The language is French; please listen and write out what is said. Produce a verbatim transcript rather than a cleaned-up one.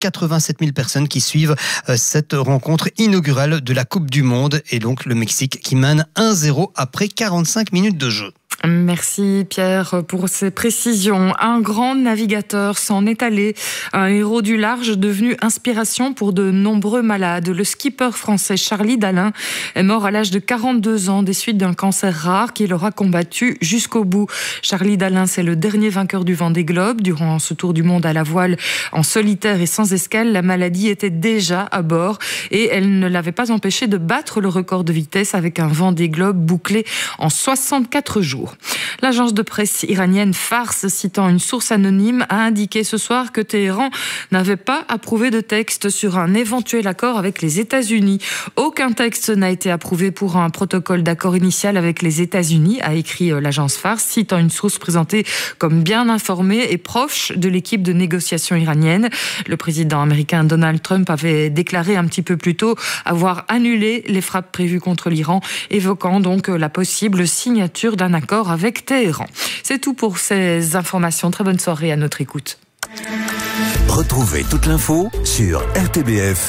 quatre-vingt-sept mille personnes qui suivent cette rencontre inaugurale de la Coupe du Monde. Et donc le Mexique qui mène un zéro après quarante-cinq minutes de jeu. Merci Pierre pour ces précisions. Un grand navigateur s'en est allé, un héros du large devenu inspiration pour de nombreux malades. Le skipper français Charlie Dalin est mort à l'âge de quarante-deux ans des suites d'un cancer rare qu'il aura combattu jusqu'au bout. Charlie Dalin, c'est le dernier vainqueur du Vendée Globe. Durant ce tour du monde à la voile en solitaire et sans escale, la maladie était déjà à bord et elle ne l'avait pas empêché de battre le record de vitesse avec un Vendée Globe bouclé en soixante-quatre jours. L'agence de presse iranienne Fars, citant une source anonyme, a indiqué ce soir que Téhéran n'avait pas approuvé de texte sur un éventuel accord avec les États-Unis. Aucun texte n'a été approuvé pour un protocole d'accord initial avec les États-Unis, a écrit l'agence Fars, citant une source présentée comme bien informée et proche de l'équipe de négociation iranienne. Le président américain Donald Trump avait déclaré un petit peu plus tôt avoir annulé les frappes prévues contre l'Iran, évoquant donc la possible signature d'un accord avec Téhéran. C'est tout pour ces informations. Très bonne soirée à notre écoute. Retrouvez toute l'info sur r t b f